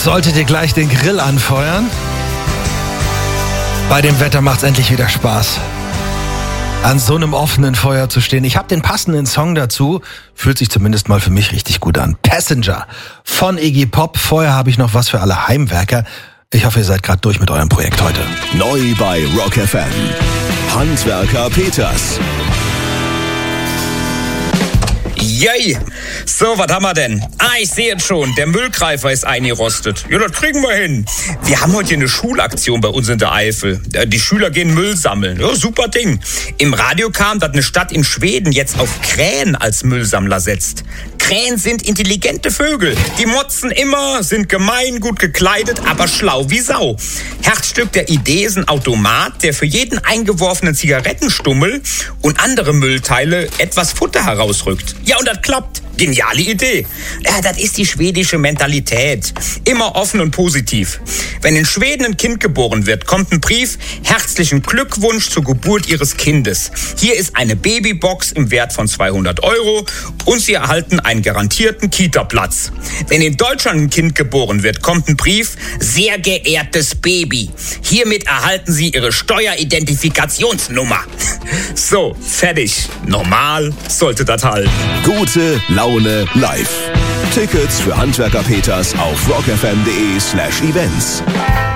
Solltet ihr gleich den Grill anfeuern? Bei dem Wetter macht's endlich wieder Spaß, an so einem offenen Feuer zu stehen. Ich habe den passenden Song dazu. Fühlt sich zumindest mal für mich richtig gut an. Passenger von Iggy Pop. Vorher habe ich noch was für alle Heimwerker. Ich hoffe, ihr seid gerade durch mit eurem Projekt heute. Neu bei Rock FM. Handwerker Peters. Yay! So, was haben wir denn? Ich sehe es schon, der Müllgreifer ist eingerostet. Ja, das kriegen wir hin. Wir haben heute hier eine Schulaktion bei uns in der Eifel. Die Schüler gehen Müll sammeln. Ja, super Ding. Im Radio kam, dass eine Stadt in Schweden jetzt auf Krähen als Müllsammler setzt. Krähen sind intelligente Vögel. Die motzen immer, sind gemein, gut gekleidet, aber schlau wie Sau. Herzstück der Idee ist ein Automat, der für jeden eingeworfenen Zigarettenstummel und andere Müllteile etwas Futter herausrückt. Ja, und das klappt. Geniale Idee. Ja, das ist die schwedische Mentalität. Immer offen und positiv. Wenn in Schweden ein Kind geboren wird, kommt ein Brief: Herzlichen Glückwunsch zur Geburt Ihres Kindes. Hier ist eine Babybox im Wert von 200 € und Sie erhalten einen garantierten Kita-Platz. Wenn in Deutschland ein Kind geboren wird, kommt ein Brief: Sehr geehrtes Baby, hiermit erhalten Sie Ihre Steueridentifikationsnummer. So, fertig. Normal sollte das halten. Gute Laune live. Tickets für Handwerker Peters auf rockfm.de/events.